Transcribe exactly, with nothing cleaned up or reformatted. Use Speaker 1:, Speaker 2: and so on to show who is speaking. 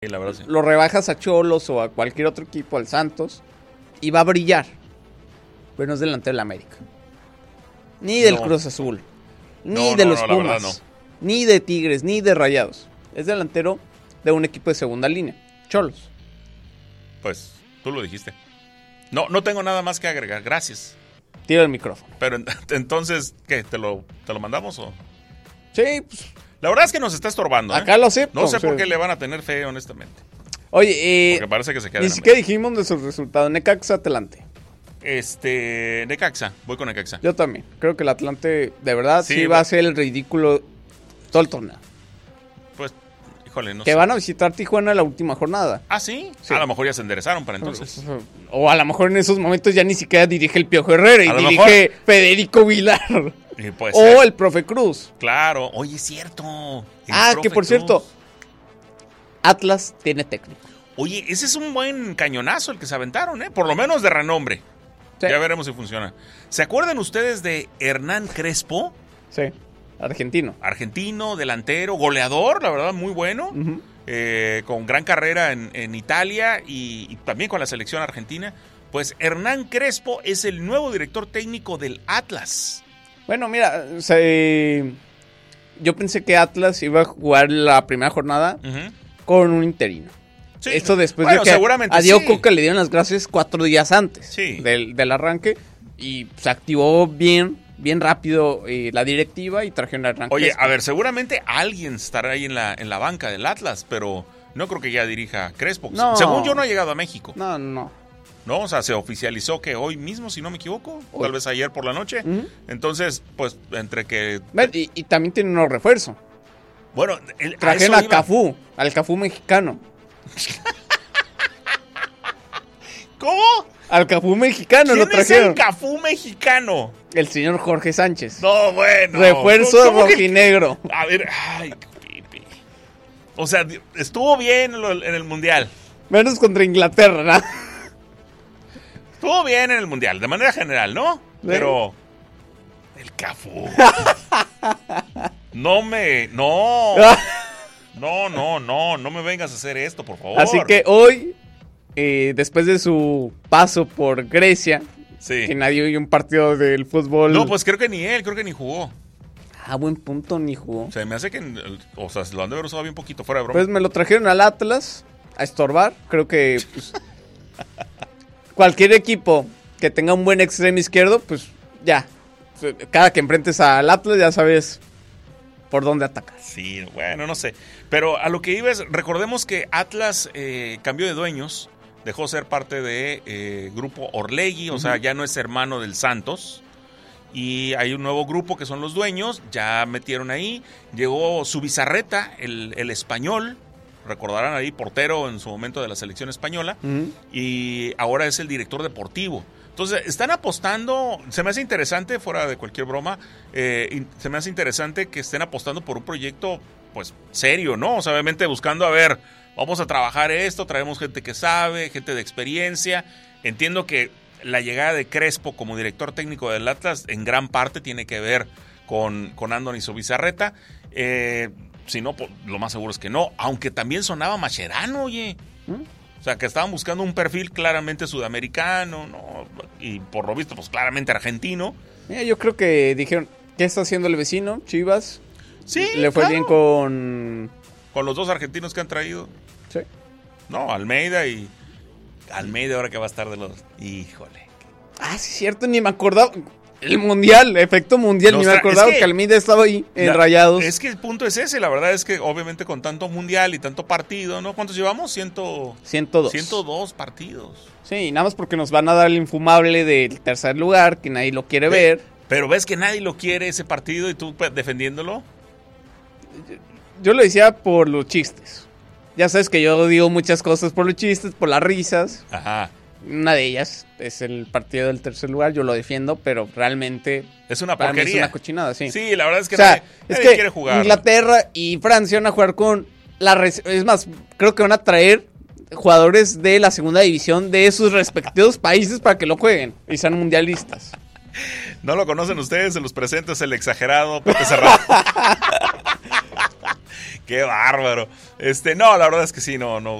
Speaker 1: Sí, la verdad, sí.
Speaker 2: Lo rebajas a Cholos o a cualquier otro equipo, al Santos, y va a brillar. Pero no es delantero del América. Ni del
Speaker 1: No.
Speaker 2: Cruz Azul. Ni
Speaker 1: No,
Speaker 2: de
Speaker 1: no,
Speaker 2: los
Speaker 1: no, la
Speaker 2: Pumas.
Speaker 1: verdad,
Speaker 2: Ni de Tigres, ni de Rayados. Es delantero de un equipo de segunda línea. Cholos.
Speaker 1: Pues, tú lo dijiste. No, no tengo nada más que agregar, gracias.
Speaker 2: Tira el micrófono.
Speaker 1: Pero entonces, ¿qué? ¿Te lo, te lo mandamos o...?
Speaker 2: Sí, pues...
Speaker 1: La verdad es que nos está estorbando, ¿eh?
Speaker 2: Acá lo acepto.
Speaker 1: No sé
Speaker 2: o sea,
Speaker 1: por qué le van a tener fe, honestamente.
Speaker 2: Oye, eh...
Speaker 1: Porque parece que se queda
Speaker 2: ni
Speaker 1: en
Speaker 2: siquiera
Speaker 1: América.
Speaker 2: dijimos de sus resultados. Necaxa, Atlante.
Speaker 1: Este... Necaxa, voy con Necaxa.
Speaker 2: Yo también. Creo que el Atlante, de verdad, sí,
Speaker 1: Sí,
Speaker 2: va
Speaker 1: va-
Speaker 2: a ser el ridículo todo el torneo.
Speaker 1: Pues, híjole, no
Speaker 2: Que
Speaker 1: sé.
Speaker 2: van a visitar Tijuana la última jornada.
Speaker 1: ¿Ah, sí?
Speaker 2: Sí.
Speaker 1: A lo mejor ya se enderezaron para entonces.
Speaker 2: O a lo mejor en esos momentos ya ni siquiera dirige el Piojo Herrera y
Speaker 1: A lo
Speaker 2: dirige
Speaker 1: mejor-
Speaker 2: Federico Vilar.
Speaker 1: Y puede
Speaker 2: O
Speaker 1: ser.
Speaker 2: el profe Cruz.
Speaker 1: Claro. Oye, es cierto. El
Speaker 2: Ah,
Speaker 1: profe
Speaker 2: que por
Speaker 1: Cruz.
Speaker 2: cierto, Atlas tiene técnico.
Speaker 1: Oye, ese es un buen cañonazo el que se aventaron, ¿eh? Por lo menos de renombre.
Speaker 2: Sí.
Speaker 1: Ya veremos si funciona. ¿Se acuerdan ustedes de Hernán Crespo?
Speaker 2: Sí, argentino.
Speaker 1: Argentino, delantero, goleador, la verdad, muy bueno.
Speaker 2: Ujú.
Speaker 1: eh, con gran carrera en, en Italia y, y también con la selección argentina. Pues Hernán Crespo es el nuevo director técnico del Atlas.
Speaker 2: Bueno, mira, o sea, eh, yo pensé que Atlas iba a jugar la primera jornada
Speaker 1: Ujú.
Speaker 2: con un interino.
Speaker 1: Sí.
Speaker 2: Esto después
Speaker 1: Bueno,
Speaker 2: de que
Speaker 1: seguramente
Speaker 2: a Diego
Speaker 1: sí.
Speaker 2: Coca le dieron las gracias cuatro días antes
Speaker 1: Sí.
Speaker 2: del, del arranque y se activó bien, bien rápido eh, la directiva y trajeron a Hernán
Speaker 1: Oye,
Speaker 2: Crespo.
Speaker 1: a ver, seguramente alguien estará ahí en la, en la banca del Atlas, pero no creo que ya dirija a Crespo.
Speaker 2: No.
Speaker 1: Según yo no ha llegado a México,
Speaker 2: No, no, no.
Speaker 1: ¿no? O sea, se oficializó que hoy mismo, si no me equivoco,
Speaker 2: Hoy.
Speaker 1: tal vez ayer por la noche.
Speaker 2: Ujú.
Speaker 1: Entonces, pues, entre que...
Speaker 2: Bueno, Y, y también tiene un refuerzo.
Speaker 1: Bueno, el,
Speaker 2: Trajeron
Speaker 1: a
Speaker 2: a,
Speaker 1: eso iba.
Speaker 2: Cafú, al Cafú mexicano.
Speaker 1: ¿Cómo?
Speaker 2: Al Cafú mexicano lo
Speaker 1: ¿Quién es
Speaker 2: trajeron.
Speaker 1: el Cafú mexicano?
Speaker 2: El señor Jorge Sánchez.
Speaker 1: No, bueno.
Speaker 2: Refuerzo
Speaker 1: ¿Cómo que-
Speaker 2: rojinegro.
Speaker 1: A ver, ay, Pipi. O sea, estuvo bien en, lo- en el Mundial.
Speaker 2: Menos contra Inglaterra, ¿no?
Speaker 1: Estuvo bien en el Mundial, de manera general, ¿no? Pero... El Cafú. No me... No. No, no, no. No me vengas a hacer esto, por favor.
Speaker 2: Así que hoy, eh, después de su paso por Grecia,
Speaker 1: Sí.
Speaker 2: que nadie vio un partido del fútbol.
Speaker 1: No, pues creo que ni él, creo que ni jugó.
Speaker 2: Ah, buen punto, ni jugó.
Speaker 1: O sea, me hace que... O sea, lo han de haber usado bien poquito, fuera de broma.
Speaker 2: Pues me lo trajeron al Atlas a estorbar. Creo que pues, cualquier equipo que tenga un buen extremo izquierdo, pues ya. Cada que enfrentes al Atlas ya sabes por dónde atacar.
Speaker 1: Sí, bueno, no sé. Pero a lo que iba es, recordemos que Atlas eh, cambió de dueños, dejó ser parte de eh, Grupo Orlegui, o sea, ya no es hermano del Santos. Y hay un nuevo grupo que son los dueños, ya metieron ahí. Llegó Zubizarreta, el, el español, recordarán ahí, portero en su momento de la selección española.
Speaker 2: Ujú.
Speaker 1: Y ahora es el director deportivo. Entonces, están apostando, se me hace interesante, fuera de cualquier broma, eh, in- se me hace interesante que estén apostando por un proyecto, pues, serio, ¿no? O sea, obviamente buscando, a ver, vamos a trabajar esto, traemos gente que sabe, gente de experiencia. Entiendo que la llegada de Crespo como director técnico del Atlas en gran parte tiene que ver con, con Andoni Zubizarreta. Eh, si no, pues, lo más seguro es que no, aunque también sonaba Mascherano, oye.
Speaker 2: ¿Mm?
Speaker 1: O sea, que estaban buscando un perfil claramente sudamericano, ¿no? Y por lo visto, pues claramente argentino.
Speaker 2: Mira, yo creo que dijeron, ¿qué está haciendo el vecino? Chivas.
Speaker 1: Sí,
Speaker 2: Le fue
Speaker 1: claro.
Speaker 2: bien con...
Speaker 1: Con los dos argentinos que han traído.
Speaker 2: Sí.
Speaker 1: No, Almeida y... Almeida ahora que va a estar de los... Híjole.
Speaker 2: Ah, sí, cierto, ni me acordaba. El mundial, efecto mundial,
Speaker 1: No,
Speaker 2: ni
Speaker 1: o
Speaker 2: me
Speaker 1: sea,
Speaker 2: acordaba
Speaker 1: es que-
Speaker 2: que, Almeida estaba ahí, en
Speaker 1: La-
Speaker 2: Rayados.
Speaker 1: Es que el punto es ese, la verdad es que obviamente con tanto mundial y tanto partido, ¿no? ¿Cuántos llevamos? Ciento...
Speaker 2: ciento dos.
Speaker 1: ciento dos partidos.
Speaker 2: Sí, y nada más porque nos van a dar el infumable del tercer lugar, que nadie lo quiere
Speaker 1: Ve-
Speaker 2: ver.
Speaker 1: Pero ves que nadie lo quiere ese partido y tú pues, defendiéndolo.
Speaker 2: Yo lo decía por los chistes. Ya sabes que yo digo muchas cosas por los chistes, por las risas.
Speaker 1: Ajá.
Speaker 2: Una de ellas es el partido del tercer lugar, yo lo defiendo, pero realmente
Speaker 1: Es una
Speaker 2: para mí es
Speaker 1: porquería.
Speaker 2: una cochinada, sí.
Speaker 1: Sí, la verdad es que
Speaker 2: o sea,
Speaker 1: nadie,
Speaker 2: es
Speaker 1: nadie
Speaker 2: que
Speaker 1: quiere jugar.
Speaker 2: Inglaterra y Francia van a jugar con la... res- Es más, creo que van a traer jugadores de la segunda división de sus respectivos países para que lo jueguen y sean mundialistas.
Speaker 1: No lo conocen ustedes, se los presento, es el exagerado Pepe Cerrado. Qué bárbaro. Este, no, la verdad es que sí, no, no,